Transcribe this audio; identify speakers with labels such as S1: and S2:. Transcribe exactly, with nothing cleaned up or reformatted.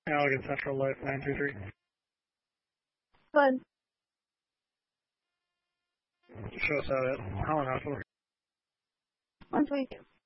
S1: Allegan Central Life nine two three.
S2: Fun.
S1: Show us out at Holland Hospital.
S2: one twenty-two.